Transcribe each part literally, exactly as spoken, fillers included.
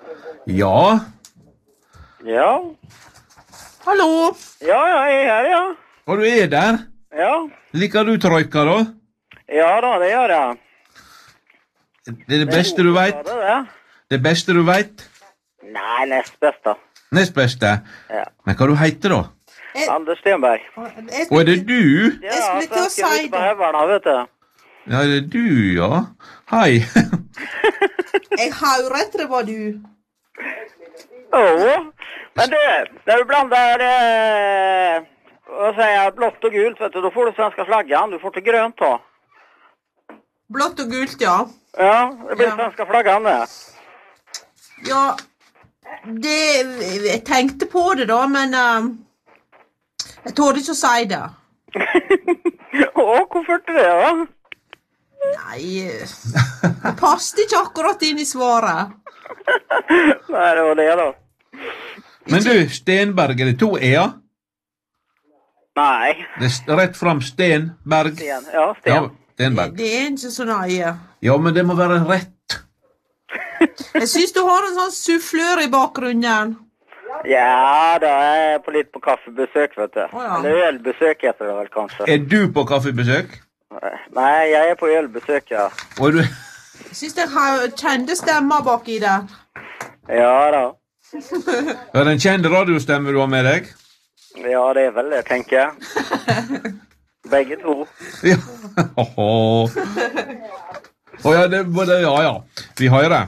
Ja. Ja. Hallo? Ja, ja, jeg er her, ja. Og du er der? Ja. Liker du troika, da? Ja da, det gjør jeg. Det er det beste du vet? Det er det. Det beste du vet? Nei, nest beste. Nest beste? Ja. Men hva du heter da? Anders Stenberg. Og er det du? Ja, Jeg skulle til å svenske si ute på det. Heverne, vet du. Ja, det er du, ja. Hei. Jeg hører det var du. Jo, men det, når du blander, eh, hva sier jeg, blått og gult, vet du, da får du svenska flaggan, du får til grønt da. Blått og gult, ja. Ja, det blir Ja. svenska flaggan det. Ja, det, jeg tenkte på det da, men uh, jeg tårde ikke å si det. Å, hvorfor ikke det da? Nei, det passte ikke akkurat inn i svaret. Nei, det var det da. Men du, Stenberg, er det to e-er? Nei, Det er st- rett fram Stenberg. Sten, ja, Ja, Sten. Stenberg. Det er ikke så nøye. Ja, men det må være rett. Jeg synes du har en sånn sufflør i bakgrunnen. Ja, da er jeg på litt på kaffebesøk, vet du. Å, ja. Eller ølbesøk heter det vel kanskje. Er du på kaffebesøk? Nei, jeg er på ølbesøk, ja. Og du... Jeg synes jeg har kjente stemmer bak i det. Ja da. Er det en kjent radiostemme du har med deg? Ja, det er vel det, tenker jeg. Begge to. Ja. Åhå. Å ja, det var det, ja, ja. Vi hører.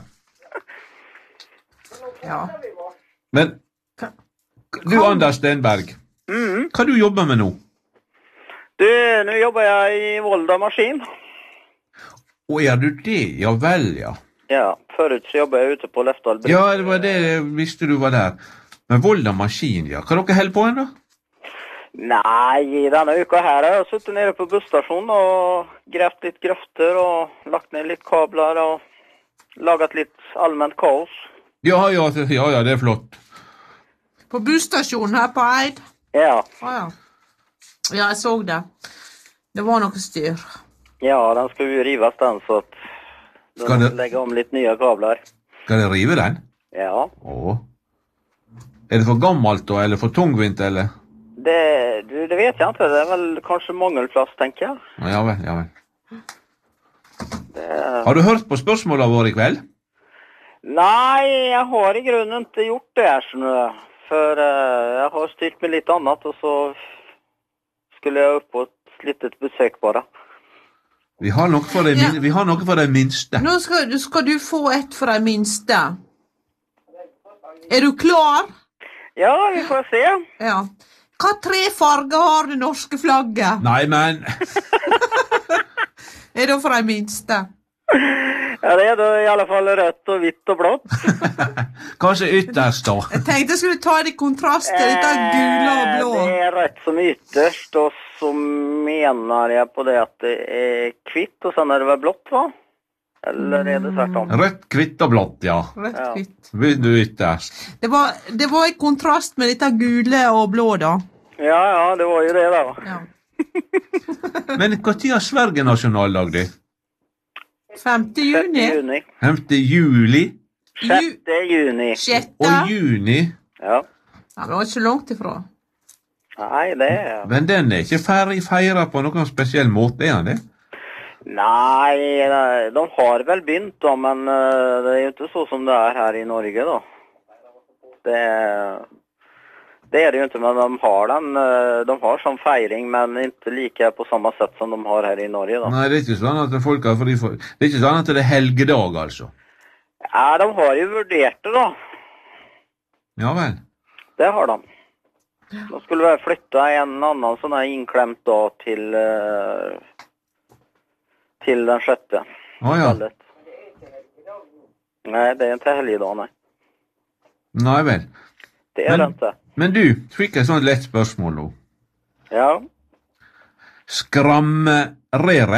Ja. Men, du Anders Stenberg, Mhm. hva du jobber med nå? Du, nu jobbar jag i Volda Maskin. Å, er du det? Ja vel, ja. Ja, förut så jobbade jag ute på Lefdal bruk. Ja, det var det jeg visste du var der. Men Volda Maskin, ja. Hva dere holder på en da? Nej, denna uka här har jag suttit nere på bussstationen och grävt lite gröfter och lagt ner lite kablar och lagat lite allmänt kaos. Ja, ja, ja, ja, det er flott. På busstasjonen her på Eid. Ja, Å ja. Ja, jeg så det. Det var noe styr. ja, den ska ju rivas den så att de Ska måste det- lägga om lite nya kablar. Skal dere rive den? Ja, Å. Er det for gammelt da, eller for tungvint, eller? det, du, det vet jag inte. Det är väl kanske mangelplast, tänker jag. Ja vel, ja vel. Det... Har du hørt på spørsmålet vår i kveld? Nej, jag har i grunden inte gjort det här så nu. För eh, jag har styrt med lite annat och så skulle jag upp på ett litet besök bara. Vi har noe for de, Ja. min, vi har noe for de minste. Nå skal, skal du få ett for de minste. Er du klar? Ja, vi får se. Ja. Hva tre farger har det norske flagget? Nei, men... Er det for de minste? Ja, det är då i alla fall rött och vitt och blått. Kanskje ytterst da. Jeg tenkte jeg skulle ta det i kontrast til dette gule og blå. Eh, Det är rätt som ytterst och så menar jag på det att det är kvitt och sen är det väl blått, va? Eller är det tvärtom? Rødt, kvitt og blått, ja. Rett Ja. kvitt. Vil du ytterst? Det var, det var i kontrast med dette gule og blå, da. Ja, ja, det var ju det då. Ja. Men hva tid har Sverige nasjonaldag, du? femte sjätte juni. juni. femte juli sjätte juni. Sjette. og juni. Ja. Ja, det var ikke langt ifra. Nej, det är... Men den er ikke ferdig feiret på noen spesiell måte, er han det? Nej, nej, de har väl bynt då, men eh, det är ju inte så som det är här i Norge då. Det, det är det ju inte, men de har den, eh, de har som feiring, men inte lika på samma sätt som de har här i Norge då. Nei, det er ikke sånn at folk har fri for... Det er ikke sånn at det er helgedag, altså. Ja, de har ju vurdert det då. Ja vel. Det har de. De skulle väl flytta en annan sån här inklämt dag till, eh, till den sjätte. Å ja. Istället. Nej, det är inte helgdag, nej. Nei vel. Det är Men- det inte. Men du, fikk jeg sånn lett spørsmål nå. Ja. Skrammerere